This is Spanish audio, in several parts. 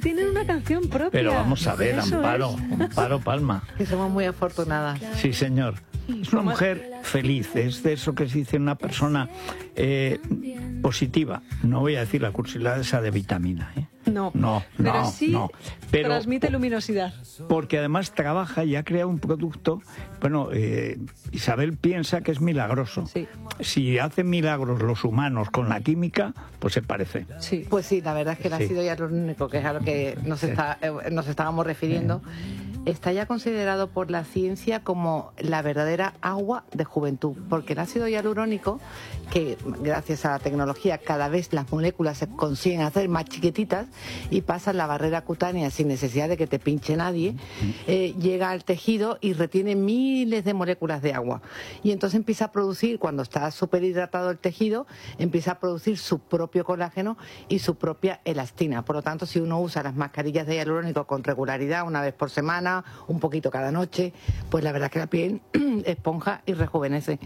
tienen una canción propia. Pero vamos a ver, Eso Amparo Palma. Que somos muy afortunadas. Sí, señor. Es una mujer feliz, es de eso que se dice una persona positiva. No voy a decir la cursilada esa de vitamina, ¿eh? No, pero sí transmite luminosidad. Porque además trabaja y ha creado un producto. Bueno, Isabel piensa que es milagroso. Sí. Si hacen milagros los humanos con la química, pues se parece. Sí. Pues sí, la verdad es que el ácido hialurónico, que es a lo que nos estábamos refiriendo, está ya considerado por la ciencia como la verdadera agua de juventud, porque el ácido hialurónico, que gracias a la tecnología cada vez las moléculas se consiguen hacer más chiquititas y pasan la barrera cutánea sin necesidad de que te pinche nadie, llega al tejido y retiene miles de moléculas de agua. Y entonces empieza a producir, cuando está súper hidratado el tejido, empieza a producir su propio colágeno y su propia elastina. Por lo tanto, si uno usa las mascarillas de hialurónico con regularidad, una vez por semana, un poquito cada noche, pues la verdad es que la piel esponja y rejuvenece.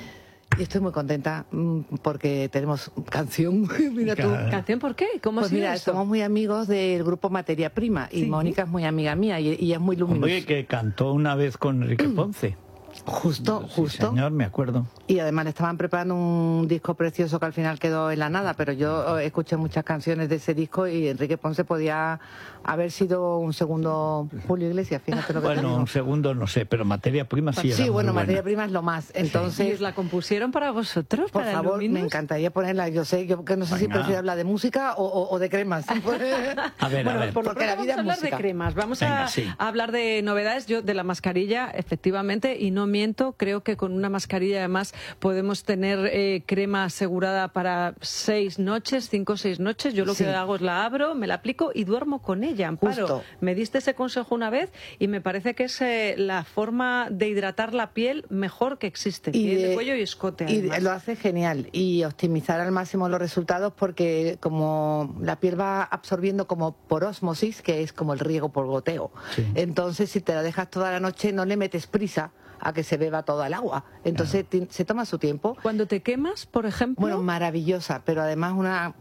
Y estoy muy contenta porque tenemos canción. Mira tú. ¿Canción por qué? ¿Cómo pues ha sido mira, esto? somos muy amigos del grupo Materia Prima y ¿Sí? Mónica es muy amiga mía y es muy luminosa. Oye, que cantó una vez con Enrique Ponce. Justo. Sí, señor, me acuerdo. Y además le estaban preparando un disco precioso que al final quedó en la nada, pero yo escuché muchas canciones de ese disco y Enrique Ponce podía haber sido un segundo Julio Iglesias, fíjate lo que te Bueno, digo. un segundo no sé, pero Materia Prima sí era Sí, bueno, muy Materia buena. Prima es lo más. Entonces, ¿Y os la compusieron para vosotros? por para favor, Luminous? me encantaría ponerla. Yo que no sé si Venga. prefiero hablar de música o de cremas. A ver, Bueno, a ver. por lo Porque pronto la vida vamos a hablar es música. de cremas. Vamos Venga, a sí. hablar de novedades. Yo de la mascarilla, efectivamente, y no miento, creo que con una mascarilla además podemos tener crema asegurada para 6 noches, 5 o 6 noches. Yo lo Sí. que hago es la abro, me la aplico y duermo con ella. Amparo, Justo. me diste ese consejo una vez y me parece que es la forma de hidratar la piel mejor que existe. Piel de cuello y escote, y además. lo hace genial y optimizar al máximo los resultados porque como la piel va absorbiendo como por ósmosis, que es como el riego por goteo. Sí. Entonces si te la dejas toda la noche no le metes prisa a que se beba toda el agua. Entonces se toma su tiempo. Cuando te quemas, por ejemplo... Bueno, maravillosa, pero además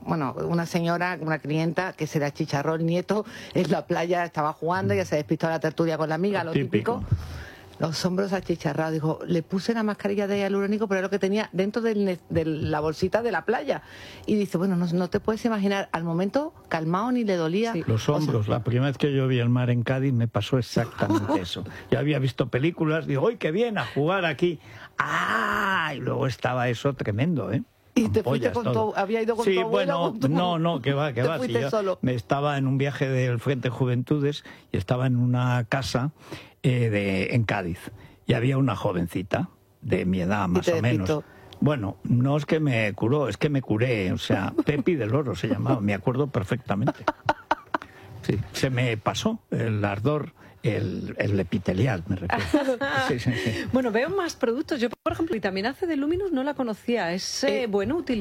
una señora, una clienta que se la chicharró el nieto en la playa, estaba jugando, ya se despistó a la tertulia con la amiga, lo típico. Los hombros achicharrados. Dijo, le puse la mascarilla de hialurónico, pero era lo que tenía dentro de la bolsita de la playa. Y dice, bueno, no te puedes imaginar, al momento calmado ni le dolía. Sí. Los hombros, la primera vez que yo vi el mar en Cádiz me pasó exactamente eso. Ya había visto películas, digo, ¡ay, qué bien! A jugar aquí. ¡Ah! Y luego estaba eso tremendo, ¿eh? Y te fuiste Ampollas, con todo. había ido con sí, tu abuela. bueno, no, que va. Te fuiste Si yo solo. me estaba en un viaje del Frente Juventudes y estaba en una casa en Cádiz. Y había una jovencita de mi edad, más te o menos. despistó. Bueno, no es que me curó, es que me curé. O sea, Pepi del Oro se llamaba, me acuerdo perfectamente. Sí, se me pasó el ardor, el epitelial, me refiero. Sí. Bueno, veo más productos. Yo, por ejemplo, vitamina C de Luminous no la conocía. Es bueno utilizar.